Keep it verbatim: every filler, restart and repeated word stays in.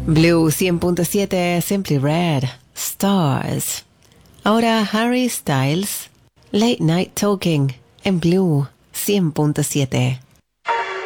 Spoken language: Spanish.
Blue cien punto siete, Simply Red, Stars. Ahora Harry Styles, Late Night Talking, en Blue cien punto siete.